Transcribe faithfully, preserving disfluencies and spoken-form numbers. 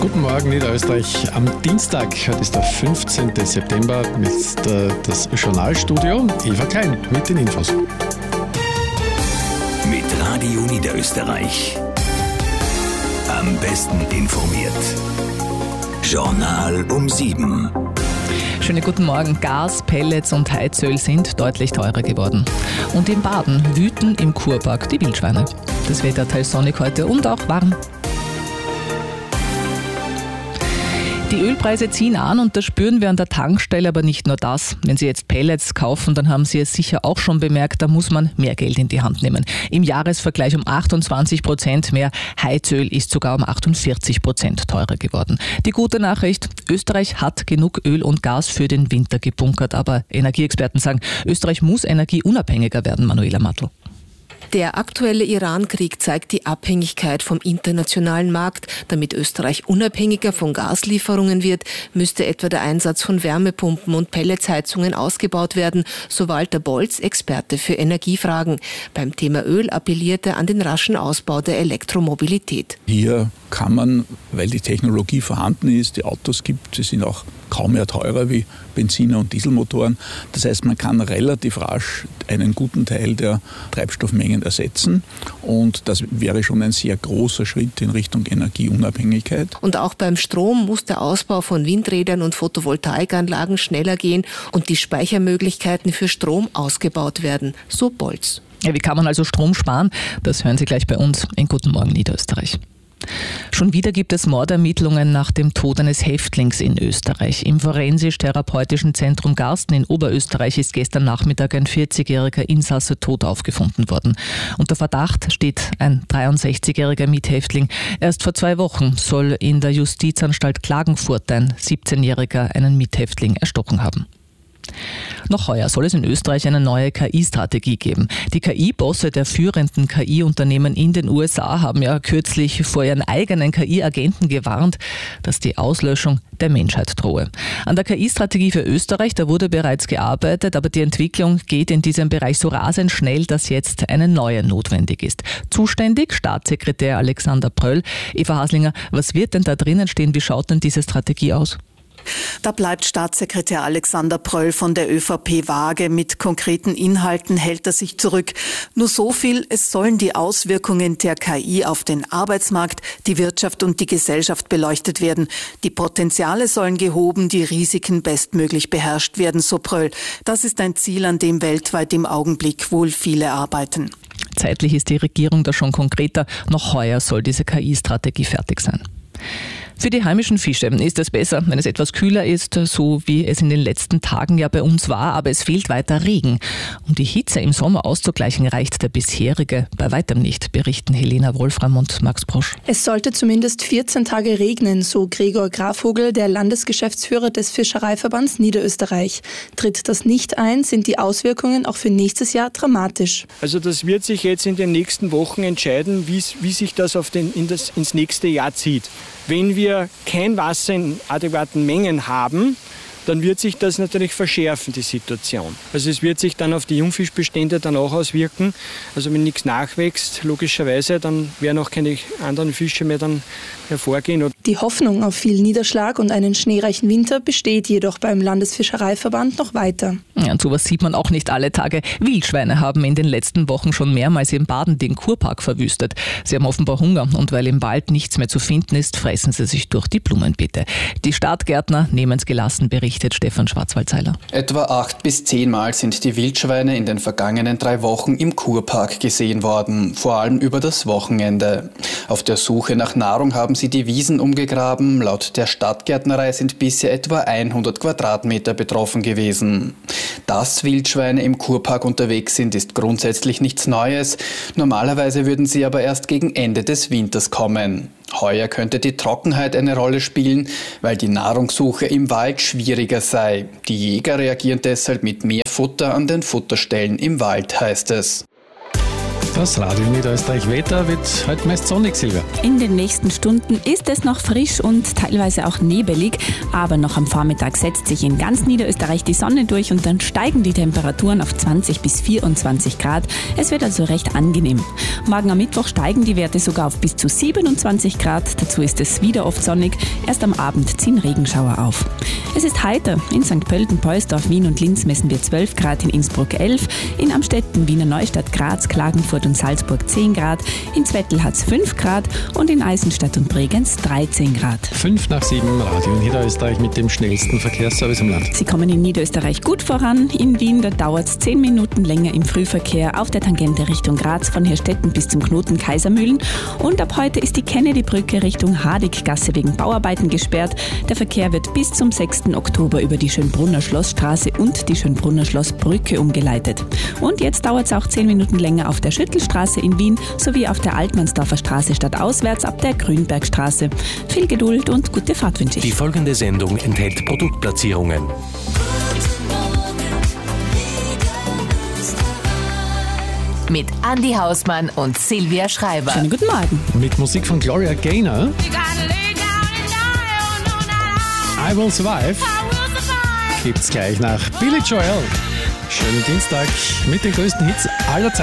Guten Morgen Niederösterreich am Dienstag, heute ist der fünfzehnten September, ist äh, das Journalstudio. Eva Klein mit den Infos. Mit Radio Niederösterreich. Am besten informiert. Journal um sieben. Schönen guten Morgen. Gas, Pellets und Heizöl sind deutlich teurer geworden. Und in Baden wüten im Kurpark die Wildschweine. Das Wetter teils sonnig heute und auch warm. Die Ölpreise ziehen an und das spüren wir an der Tankstelle, aber nicht nur das. Wenn Sie jetzt Pellets kaufen, dann haben Sie es sicher auch schon bemerkt, da muss man mehr Geld in die Hand nehmen. Im Jahresvergleich um achtundzwanzig Prozent mehr. Heizöl ist sogar um achtundvierzig Prozent teurer geworden. Die gute Nachricht, Österreich hat genug Öl und Gas für den Winter gebunkert, aber Energieexperten sagen, Österreich muss energieunabhängiger werden, Manuela Matl. Der aktuelle Iran-Krieg zeigt die Abhängigkeit vom internationalen Markt. Damit Österreich unabhängiger von Gaslieferungen wird, müsste etwa der Einsatz von Wärmepumpen und Pelletsheizungen ausgebaut werden, so Walter Bolz, Experte für Energiefragen. Beim Thema Öl appelliert er an den raschen Ausbau der Elektromobilität. Hier kann man, weil die Technologie vorhanden ist, die Autos gibt, sie sind auch kaum mehr teurer wie Benziner- und Dieselmotoren. Das heißt, man kann relativ rasch einen guten Teil der Treibstoffmengen ersetzen und das wäre schon ein sehr großer Schritt in Richtung Energieunabhängigkeit. Und auch beim Strom muss der Ausbau von Windrädern und Photovoltaikanlagen schneller gehen und die Speichermöglichkeiten für Strom ausgebaut werden, so Bolz. Ja, wie kann man also Strom sparen? Das hören Sie gleich bei uns in Guten Morgen Niederösterreich. Schon wieder gibt es Mordermittlungen nach dem Tod eines Häftlings in Österreich. Im Forensisch-Therapeutischen Zentrum Garsten in Oberösterreich ist gestern Nachmittag ein vierzigjähriger Insasse tot aufgefunden worden. Unter Verdacht steht ein dreiundsechzigjähriger Mithäftling. Erst vor zwei Wochen soll in der Justizanstalt Klagenfurt ein siebzehnjähriger einen Mithäftling erstochen haben. Noch heuer soll es in Österreich eine neue K I-Strategie geben. Die K I-Bosse der führenden K I-Unternehmen in den U S A haben ja kürzlich vor ihren eigenen K I-Agenten gewarnt, dass die Auslöschung der Menschheit drohe. An der K I-Strategie für Österreich, da wurde bereits gearbeitet, aber die Entwicklung geht in diesem Bereich so rasend schnell, dass jetzt eine neue notwendig ist. Zuständig Staatssekretär Alexander Pröll. Eva Haslinger, was wird denn da drinnen stehen? Wie schaut denn diese Strategie aus? Da bleibt Staatssekretär Alexander Pröll von der ÖVP vage. Mit konkreten Inhalten hält er sich zurück. Nur so viel, es sollen die Auswirkungen der K I auf den Arbeitsmarkt, die Wirtschaft und die Gesellschaft beleuchtet werden. Die Potenziale sollen gehoben, die Risiken bestmöglich beherrscht werden, so Pröll. Das ist ein Ziel, an dem weltweit im Augenblick wohl viele arbeiten. Zeitlich ist die Regierung da schon konkreter. Noch heuer soll diese K I-Strategie fertig sein. Für die heimischen Fische ist es besser, wenn es etwas kühler ist, so wie es in den letzten Tagen ja bei uns war, aber es fehlt weiter Regen. Um die Hitze im Sommer auszugleichen, reicht der bisherige bei weitem nicht, berichten Helena Wolfram und Max Brosch. Es sollte zumindest vierzehn Tage regnen, so Gregor Grafvogel, der Landesgeschäftsführer des Fischereiverbands Niederösterreich. Tritt das nicht ein, sind die Auswirkungen auch für nächstes Jahr dramatisch. Also das wird sich jetzt in den nächsten Wochen entscheiden, wie, wie sich das, auf den, in das ins nächste Jahr zieht. Wenn wir kein Wasser in adäquaten Mengen haben, dann wird sich das natürlich verschärfen, die Situation. Also es wird sich dann auf die Jungfischbestände dann auch auswirken. Also wenn nichts nachwächst, logischerweise, dann werden auch keine anderen Fische mehr dann hervorgehen. Die Hoffnung auf viel Niederschlag und einen schneereichen Winter besteht jedoch beim Landesfischereiverband noch weiter. Ja, und sowas sieht man auch nicht alle Tage. Wildschweine haben in den letzten Wochen schon mehrmals im Baden den Kurpark verwüstet. Sie haben offenbar Hunger und weil im Wald nichts mehr zu finden ist, fressen sie sich durch die Blumenbeete. Die Stadtgärtner nehmen es gelassen, berichtet Stefan Schwarzwaldseiler. Etwa acht bis zehnmal sind die Wildschweine in den vergangenen drei Wochen im Kurpark gesehen worden, vor allem über das Wochenende. Auf der Suche nach Nahrung haben sie die Wiesen umgegraben. Laut der Stadtgärtnerei sind bisher etwa hundert Quadratmeter betroffen gewesen. Dass Wildschweine im Kurpark unterwegs sind, ist grundsätzlich nichts Neues. Normalerweise würden sie aber erst gegen Ende des Winters kommen. Heuer könnte die Trockenheit eine Rolle spielen, weil die Nahrungssuche im Wald schwieriger sei. Die Jäger reagieren deshalb mit mehr Futter an den Futterstellen im Wald, heißt es. Das Radio Niederösterreich Wetter wird heute meist sonnig, Silvia. In den nächsten Stunden ist es noch frisch und teilweise auch nebelig, aber noch am Vormittag setzt sich in ganz Niederösterreich die Sonne durch und dann steigen die Temperaturen auf zwanzig bis vierundzwanzig Grad. Es wird also recht angenehm. Morgen am Mittwoch steigen die Werte sogar auf bis zu siebenundzwanzig Grad. Dazu ist es wieder oft sonnig. Erst am Abend ziehen Regenschauer auf. Es ist heiter. In Sankt Pölten, Pollsdorf, Wien und Linz messen wir zwölf Grad, in Innsbruck elf, in Amstetten, Wiener Neustadt, Graz, Klagenfurt und Salzburg zehn Grad, in Zwettl hat es fünf Grad und in Eisenstadt und Bregenz dreizehn Grad. Fünf nach sieben, Radio Niederösterreich mit dem schnellsten Verkehrsservice im Land. Sie kommen in Niederösterreich gut voran. In Wien, da dauert es zehn Minuten länger im Frühverkehr auf der Tangente Richtung Graz von Herstetten bis zum Knoten Kaisermühlen. Und ab heute ist die Kennedy-Brücke Richtung Hadiggasse wegen Bauarbeiten gesperrt. Der Verkehr wird bis zum sechsten Oktober über die Schönbrunner Schlossstraße und die Schönbrunner Schlossbrücke umgeleitet. Und jetzt dauert es auch zehn Minuten länger auf der Schüttelstraße in Wien sowie auf der Altmannsdorfer Straße stadtauswärts ab der Grünbergstraße. Viel Geduld und gute Fahrt wünsche ich. Die folgende Sendung enthält Produktplatzierungen. Mit Andi Hausmann und Silvia Schreiber. Schönen guten Morgen. Mit Musik von Gloria Gaynor. I Will Survive. Gibt's gleich nach Billy Joel. Schönen Dienstag mit den größten Hits aller Zeiten.